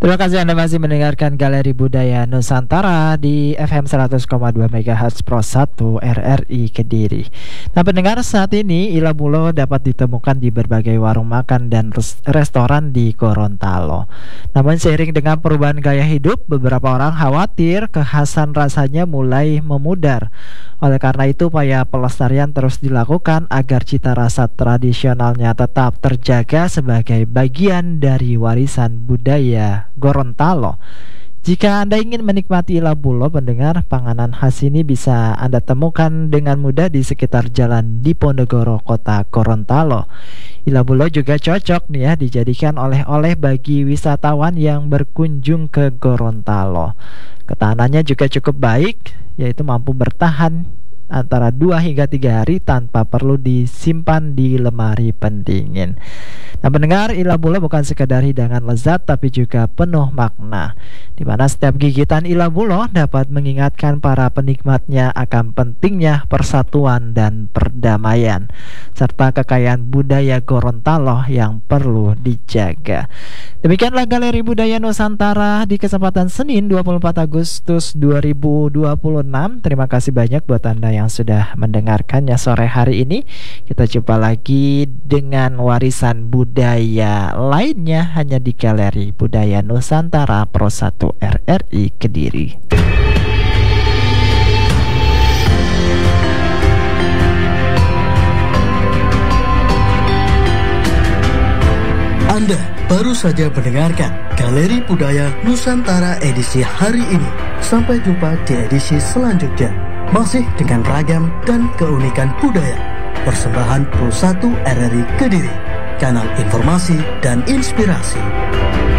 Terima kasih Anda masih mendengarkan Galeri Budaya Nusantara di FM 100,2 MHz Pro 1 RRI Kediri. Nah, pendengar, saat ini Ila Bulo dapat ditemukan di berbagai warung makan dan restoran di Gorontalo. Namun seiring dengan perubahan gaya hidup, beberapa orang khawatir kekhasan rasanya mulai memudar. Oleh karena itu, upaya pelestarian terus dilakukan agar cita rasa tradisionalnya tetap terjaga sebagai bagian dari warisan budaya Gorontalo. Jika Anda ingin menikmati Ila Bulo, pendengar, panganan khas ini bisa Anda temukan dengan mudah di sekitar Jalan Diponegoro, Kota Gorontalo. Ila Bulo juga cocok nih ya dijadikan oleh-oleh bagi wisatawan yang berkunjung ke Gorontalo. Ketahanannya juga cukup baik, yaitu mampu bertahan antara 2 hingga 3 hari tanpa perlu disimpan di lemari pendingin. Nah, pendengar, Ila Bulo bukan sekadar hidangan lezat tapi juga penuh makna, di mana setiap gigitan Ila Bulo dapat mengingatkan para penikmatnya akan pentingnya persatuan dan perdamaian serta kekayaan budaya Gorontalo yang perlu dijaga. Demikianlah Galeri Budaya Nusantara di kesempatan Senin 24 Agustus 2026. Terima kasih banyak buat Anda yang sudah mendengarkannya sore hari ini. Kita jumpa lagi dengan warisan budaya lainnya hanya di Galeri Budaya Nusantara Pro 1 RRI Kediri. Anda baru saja mendengarkan Galeri Budaya Nusantara edisi hari ini. Sampai jumpa di edisi selanjutnya, masih dengan ragam dan keunikan budaya. Persembahan Pro 1 RRI Kediri, kanal informasi dan inspirasi.